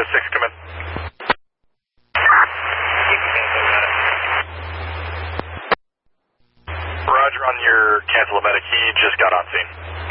6, come in. Roger on your cancel medic. He just got on scene.